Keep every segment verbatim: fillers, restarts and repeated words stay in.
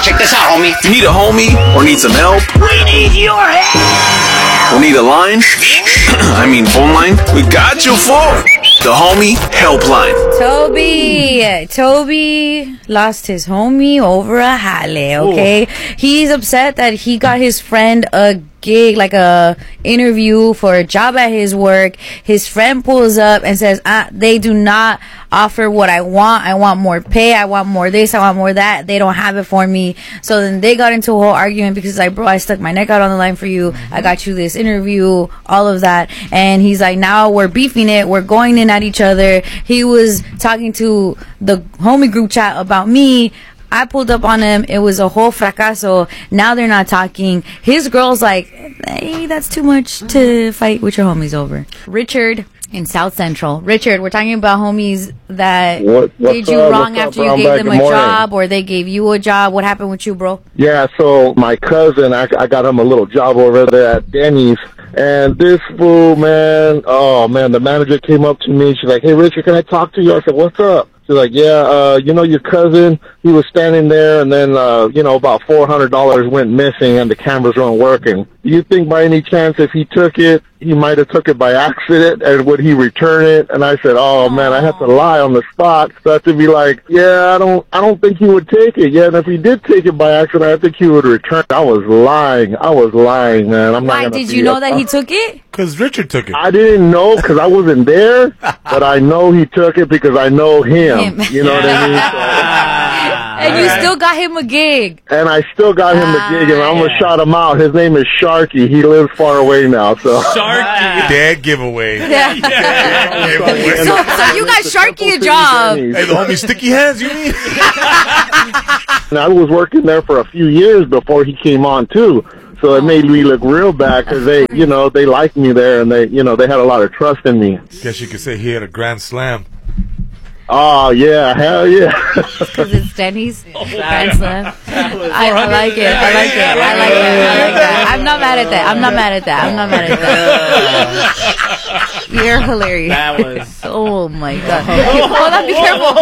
check this out, homie. You need a homie or need some help? We need your help. Or need a line? I mean phone line? We got you for the Homie Helpline. Toby, Toby lost his homie over a jale, okay? Ooh. He's upset that he got his friend a gig, like a interview for a job at his work. His friend pulls up and says, ah, they do not offer what I want. I want more pay. I want more this. I want more that. They don't have it for me. So then they got into a whole argument because like, bro, I stuck my neck out on the line for you. Mm-hmm. I got you this interview, all of that. And he's like, now we're beefing it. We're going in at each other. He was talking to the homie group chat about me. I pulled up on him. It was a whole fracaso. Now they're not talking. His girl's like, hey, that's too much to fight with your homies over. Richard in South Central. Richard, we're talking about homies that what, did you up? wrong what's after up, you gave them a morning. job, or they gave you a job. What happened with you, bro? Yeah, so my cousin, I, I got him a little job over there at Denny's. And this fool, man, oh, man, the manager came up to me. She's like, hey, Richard, can I talk to you? I said, what's up? She's like, yeah, uh, you know your cousin, he was standing there, and then, uh, you know, about four hundred dollars went missing, and the cameras weren't working. Do you think by any chance if he took it, he might have took it by accident, and would he return it? And I said, oh, man, I had to lie on the spot. So I had to be like, yeah, I don't I don't think he would take it. Yeah, and if he did take it by accident, I think he would return it. I was lying. I was lying, man. I'm Why? not Did you know that he took it? Because Richard took it. I didn't know because I wasn't there, but I know he took it because I know him. him. You know what I mean? So, and you still got him a gig. And I still got him a gig, and I almost shot him out. His name is Sharky. He lives far away now, so. Sharky. Dad giveaway. Yeah. Dad giveaway. So, so you got Sharky a job. Hey, the homie Sticky Hands, you mean? And I was working there for a few years before he came on, too. So it made me look real bad because they, you know, they liked me there, and they, you know, they had a lot of trust in me. Guess you could say he had a grand slam. Oh, yeah, hell yeah. Because it's Denny's Grand Slam. I, I like it. I like it. I like it. I like that. I'm not mad at that. I'm not mad at that. I'm not mad at that. You're hilarious. That was. Oh my god. Hold on, be careful.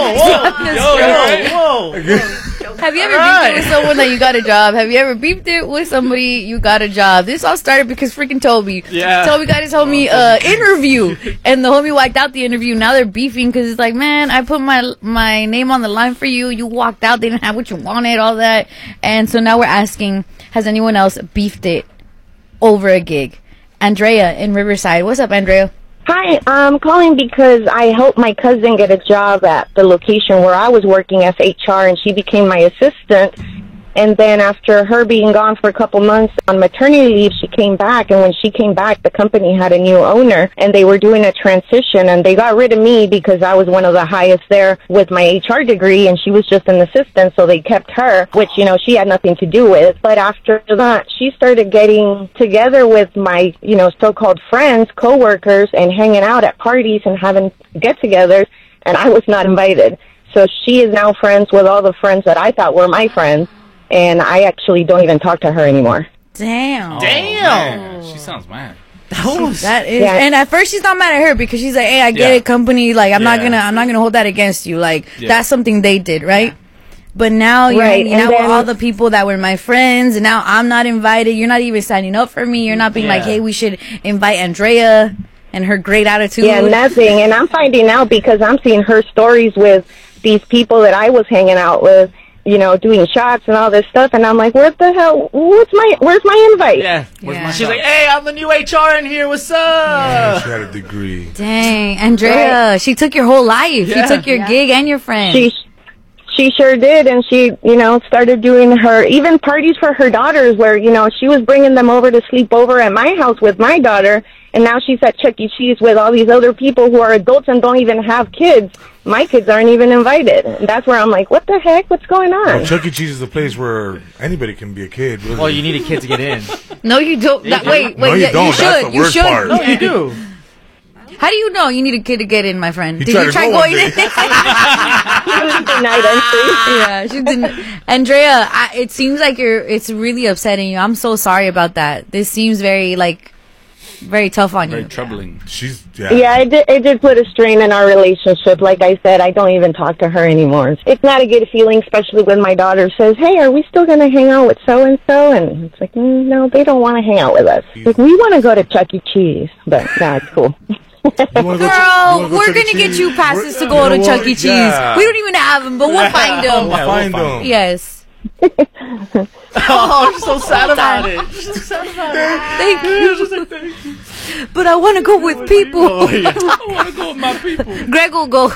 Whoa, whoa, whoa. Have you ever beefed it with someone that you got a job? Have you ever beefed it with somebody you got a job? This all started because freaking Toby. Yeah. Toby got his homie uh, interview, and the homie wiped out the interview. Now they're beefing because it's like, man, I put my my name on the line for you. You walked out. They didn't have what you wanted, all that. And so now we're asking, has anyone else beefed it over a gig? Andrea in Riverside. What's up, Andrea? Hi, I'm calling because I helped my cousin get a job at the location where I was working as H R, and she became my assistant. And then after her being gone for a couple months on maternity leave, she came back. And when she came back, the company had a new owner, and they were doing a transition. And they got rid of me because I was one of the highest there with my H R degree, and she was just an assistant. So they kept her, which, you know, she had nothing to do with. But after that, she started getting together with my, you know, so-called friends, coworkers, and hanging out at parties and having get-togethers. And I was not invited. So she is now friends with all the friends that I thought were my friends. And I actually don't even talk to her anymore. Damn. Oh, Damn. Man. She sounds mad. Oh, that is. Yeah. And at first she's not mad at her because she's like, hey, I get yeah. it, company. Like, I'm yeah. not gonna, I'm not gonna hold that against you. Like, yeah. that's something they did, right? Yeah. But now you're right. hanging out with all the people that were my friends, and now I'm not invited. You're not even signing up for me. You're not being yeah. like, hey, we should invite Andrea and her great attitude. Yeah, nothing. And I'm finding out because I'm seeing her stories with these people that I was hanging out with, you know, doing shots and all this stuff, and I'm like, what the hell? What's my? Where's my invite? Yeah. Where's yeah. my She's like, hey, I'm the new H R in here. What's up? Yeah, she had a degree. Dang, Andrea, right. she took your whole life. Yeah. She took your yeah. gig and your friends. She, she sure did, and she, you know, started doing her even parties for her daughters, where, you know, she was bringing them over to sleep over at my house with my daughter, and now she's at Chuck E. Cheese with all these other people who are adults and don't even have kids. My kids aren't even invited. And that's where I'm like, what the heck? What's going on? Well, Chuck E. Cheese is a place where anybody can be a kid. Really. Well, you need a kid to get in. No, you don't. That, wait, wait. No, you yeah, don't. You should. That's the you worst should. part. No, you do. How do you know you need a kid to get in, my friend? He Did tried you to try go going one in? day. Denied entry. Yeah, she didn't. Andrea, I, it seems like you're. It's really upsetting you. I'm so sorry about that. This seems very like very tough on Very you. troubling. She's yeah. Yeah, it did, it did put a strain in our relationship. Like I said, I don't even talk to her anymore. It's not a good feeling, especially when my daughter says, hey, are we still going to hang out with so-and-so? And it's like, mm, no, they don't want to hang out with us. Like, we want to go to Chuck E. Cheese. But, nah, it's cool. Girl, we're gonna get you passes to go to Chuck E. Cheese. Yeah. We don't even have them, but we'll find them. We'll find them. Yes. Oh, you're so sad about it. You're so sad about it. Thank you. But I want to go with people. I want to go with my people. Greg will go.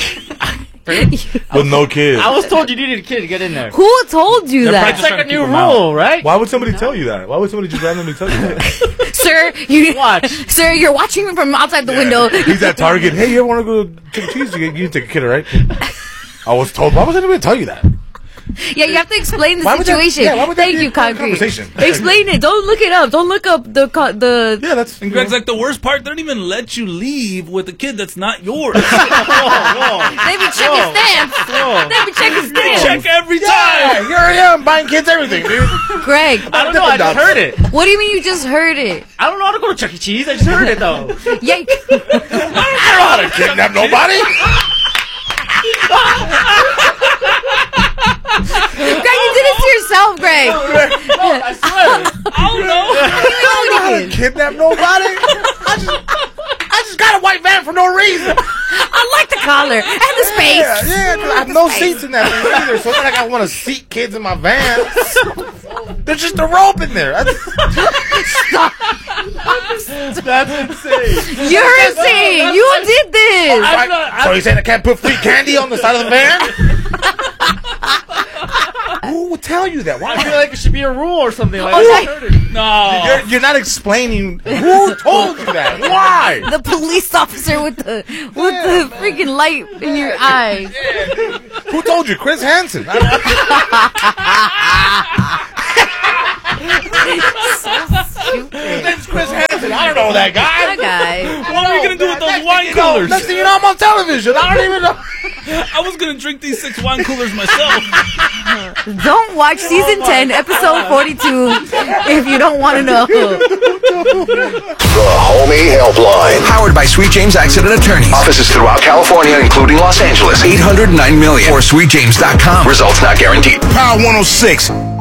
With no kids. I was told you needed a kid to get in there. Who told you They're that? It's like a new rule, right? Why would somebody tell you that? Why would somebody just randomly tell you that? Sir, you Watch. Sir, you're watching me from outside the window. He's at Target. Hey, you ever want to go to Chuck E. Cheese? You, you take a kid, right? I was told. Why was anybody tell you that? Yeah, you have to explain the Why would that- situation. yeah, why would that Thank be you, a con- Concrete. conversation? Explain it. Don't look it up. Don't look up the co- the. Yeah, that's. And Greg's like, the worst part, they don't even let you leave with a kid that's not yours. They be checking stamps. They be checking stamps. Check every time. Yeah, here I am buying kids everything, dude. Greg, I don't know. I just heard it. what do you mean you just heard it? I don't know how to go to Chuck E. Cheese. I just heard it though. Yeah. you- I don't know how to kidnap nobody. Greg, you did it to yourself, Greg. No, I swear. I don't know. I don't know how to kidnap nobody. I just, I just got a white van for no reason. I like the collar and the space. Yeah, yeah. 'cause I have no seats in that thing either, so it's not like I want to seat kids in my van. There's just a rope in there. I- That's insane. You're insane. You did this. I'm not, so I'm, you saying I can't put free candy on the side of the van? Who would tell you that? Why? I feel like it should be a rule or something. Like Oh, I yeah. heard it. No. You're, you're not explaining who told you that. Why? The police officer with the with the freaking light in your eye. Who told you? Chris Hansen. I That's Chris Hansen. I don't know that guy. That guy. What are we going to do with those Next wine thing you know- coolers? Next thing you know, I'm on television. I don't even know. I was going to drink these six wine coolers myself. Don't watch season ten, episode forty-two, if you don't want to know. The Homie Helpline. Powered by Sweet James Accident Attorneys. Offices throughout California, including Los Angeles. eight hundred nine million or sweet james dot com. Results not guaranteed. Power one oh six.